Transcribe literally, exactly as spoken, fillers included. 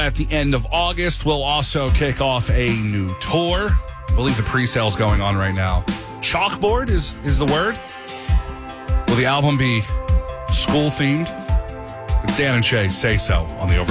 at the end of August. We'll also kick off a new tour. I believe the pre-sale's going on right now. Chalkboard is, is the word. Will the album be school-themed? It's Dan and Shay, Say So, on the Over.